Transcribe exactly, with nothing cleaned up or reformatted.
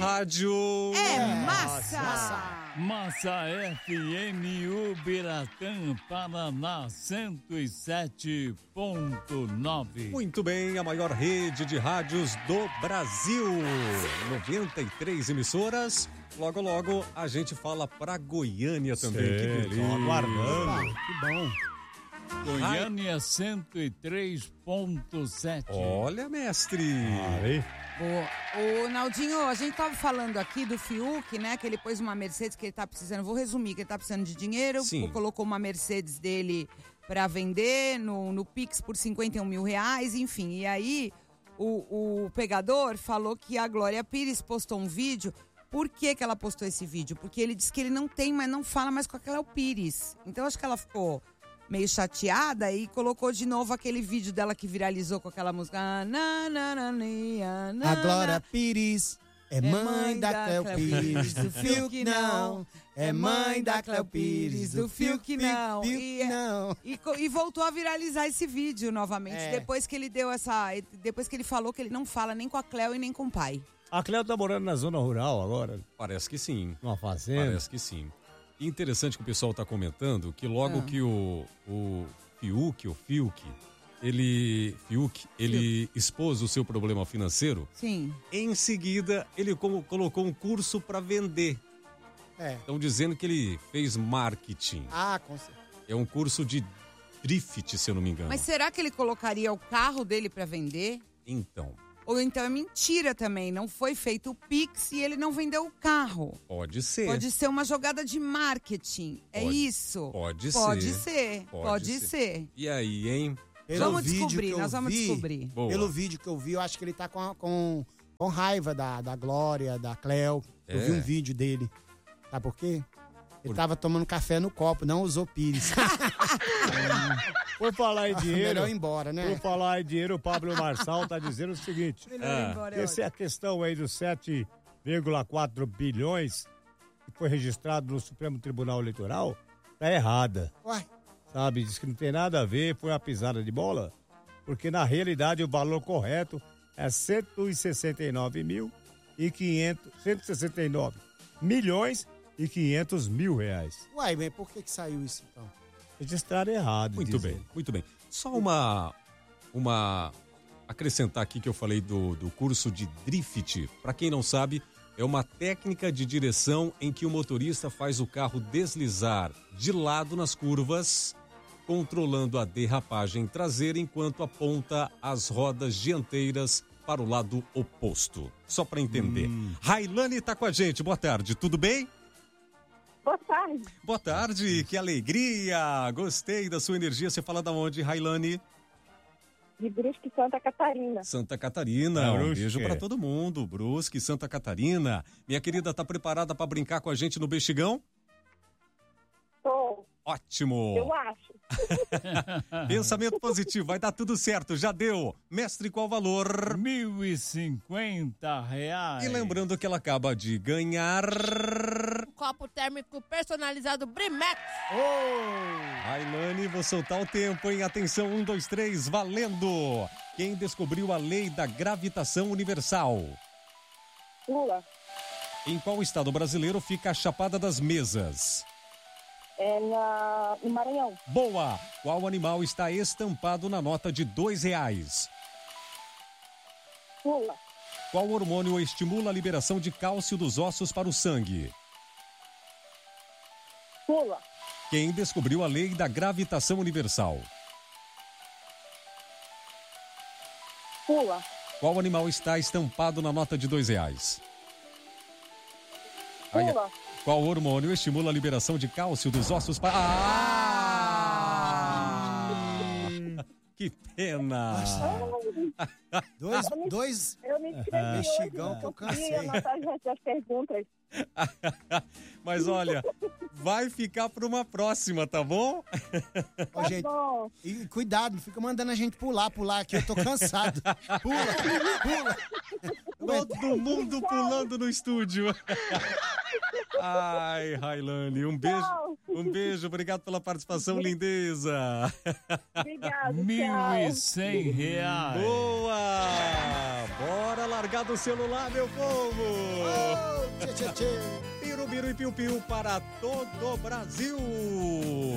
rádio é massa. Massa, massa F M Ubiratã, Paraná, cento e sete ponto nove. Muito bem, a maior rede de rádios do Brasil. noventa e três emissoras. Logo, logo, a gente fala pra Goiânia também. Sei, que delícia. aguardando. Que bom. Goiânia cento e três ponto sete. Olha, mestre. Aí. Boa. Ô, Naldinho, a gente tava falando aqui do Fiuk, né? Que ele pôs uma Mercedes que ele tá precisando. Vou resumir, que ele tá precisando de dinheiro. Sim. Colocou uma Mercedes dele pra vender no, no Pix por cinquenta e um mil reais, enfim. E aí, o, o pegador falou que a Glória Pires postou um vídeo. Por que que ela postou esse vídeo? Porque ele disse que ele não tem, mas não fala mais com a Cléo Pires. Então, acho que ela ficou meio chateada e colocou de novo aquele vídeo dela que viralizou com aquela música. Ah, na, na, na, na, na, A Glória Pires é, é mãe da Cléo Pires, do Fiuk não. É mãe da Cléo Pires, do Fiuk não. E, não. e, e voltou a viralizar esse vídeo novamente, É. depois que ele deu essa. Depois que ele falou que ele não fala nem com a Cléo e nem com o pai. A Cléo tá morando na zona rural agora, Parece que sim. numa fazenda. Parece que sim. E interessante que o pessoal está comentando que logo Ah. que o, o Fiuk, o Fiuk, ele, Fiuk, ele expôs o seu problema financeiro, Sim. em seguida ele como, colocou um curso para vender. É. Estão dizendo que ele fez marketing. Ah, com certeza. É um curso de drift, se eu não me engano. Mas será que ele colocaria o carro dele pra vender? Então, Ou então é mentira também, não foi feito o Pix e ele não vendeu o carro. pode ser. Pode ser uma jogada de marketing, é Pode- isso? pode Pode ser. ser, Pode pode, ser. ser. E aí, hein? Pelo Vamos vídeo descobrir, que eu nós vamos vi, descobrir. Boa. Pelo vídeo que eu vi, eu acho que ele tá com, com, com raiva da, da Glória, da Cléo. Eu É. vi um vídeo dele. Sabe por quê? Ele Por- tava tomando café no copo, não usou Pires. Por falar em dinheiro, Melhor ir embora, né? por falar em dinheiro, o Pablo Marçal tá dizendo o seguinte. Ah. Essa é a questão aí dos sete vírgula quatro bilhões que foi registrado no Supremo Tribunal Eleitoral, tá errada. Uai, Sabe, diz que não tem nada a ver, foi uma pisada de bola, porque na realidade o valor correto é cento e sessenta e nove mil e quinhentos, cento e sessenta e nove milhões e quinhentos mil reais. uai, mas por que que saiu isso então? Registraram errado. Muito diz bem, ele. muito bem. Só uma, uma acrescentar aqui que eu falei do, do curso de drift. Para quem não sabe, é uma técnica de direção em que o motorista faz o carro deslizar de lado nas curvas, controlando a derrapagem traseira enquanto aponta as rodas dianteiras para o lado oposto. Só para entender. Railane tá com a gente. Boa tarde, tudo bem? Boa tarde. Boa tarde, que alegria! Gostei da sua energia. Você fala da onde, Railane? De Brusque, Santa Catarina. Santa Catarina. Ah, Um Brusque. beijo pra todo mundo. Brusque, Santa Catarina. Minha querida, tá preparada pra brincar com a gente no Bexigão? Tô, Ótimo! eu acho. Pensamento positivo, vai dar tudo certo. Já deu. Mestre, qual valor? Mil e cinquenta reais. E lembrando que ela acaba de ganhar. Copo térmico personalizado Brimex. Railane, vou soltar o tempo, hein? Atenção, um, dois, três, valendo! Quem descobriu a lei da gravitação universal? Lula. Em qual estado brasileiro fica a Chapada das Mesas? É na, no Maranhão. Boa! Qual animal está estampado na nota de dois reais? Lula. Qual hormônio estimula a liberação de cálcio dos ossos para o sangue? Lula. Quem descobriu a lei da gravitação universal? Lula. Qual animal está estampado na nota de dois reais? Ai, Lula. Qual hormônio estimula a liberação de cálcio dos ossos para... Ah! Que pena! Dois, dois Eu me inscrevi hoje, mexigão que eu consegui cansei. anotar as as perguntas. Mas olha, vai ficar para uma próxima, tá bom? Ó, Tá gente, bom. e cuidado, não fica mandando a gente pular, pular aqui, eu tô cansado. Pula, pula. Todo mundo pulando no estúdio. Ai, Railane, um beijo. Tchau. Um beijo, obrigado pela participação, lindeza. Obrigada, Mil tchau. e cem reais. Boa! Bora largar do celular, meu povo! Cícero e Piu Piu para todo o Brasil.